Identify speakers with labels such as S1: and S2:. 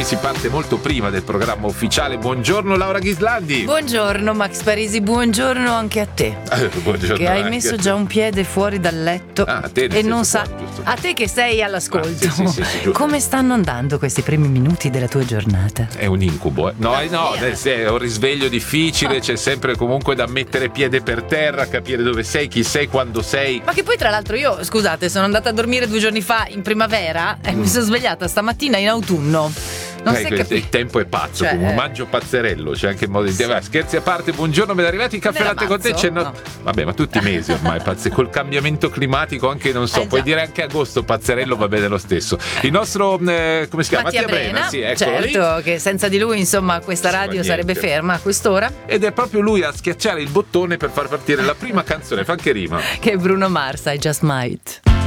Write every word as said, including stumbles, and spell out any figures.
S1: si parte molto prima del programma ufficiale. Buongiorno Laura Ghislandi.
S2: Buongiorno Max Parisi, buongiorno anche a te.
S1: Eh, buongiorno.
S2: Che hai
S1: anche
S2: messo già un piede fuori dal letto
S1: ah, a te,
S2: e non sa
S1: qua, giusto.
S2: a te che sei all'ascolto.
S1: Ah, sì, sì, sì, sì,
S2: come stanno andando questi primi minuti della tua giornata?
S1: È un incubo, eh? No, eh, no, è un risveglio difficile, c'è sempre comunque da mettere piede per terra, capire dove sei, chi sei, quando sei.
S2: Ma che poi tra l'altro io, scusate, sono andata a dormire due giorni fa in primavera e mm. mi sono svegliata stamattina in autunno. Non
S1: eh,
S2: si capi-
S1: il tempo è pazzo,
S2: cioè,
S1: come un
S2: eh.
S1: maggio pazzerello, c'è anche il modo di dire. Sì. Scherzi a parte, buongiorno, ben arrivati il caffè latte con te. C'è no... No. Vabbè, ma tutti i mesi ormai, pazze, col cambiamento climatico anche non so, eh, puoi dire anche agosto pazzerello, va bene lo stesso. Il nostro, eh, come si chiama?
S2: Mattia,
S1: Mattia
S2: Brena,
S1: Brena, sì, eccolo
S2: certo,
S1: lì.
S2: che senza di lui insomma questa radio sarebbe ferma a quest'ora.
S1: Ed è proprio lui a schiacciare il bottone per far partire la prima canzone, fa anche rima.
S2: Che è Bruno Mars, I Just Might.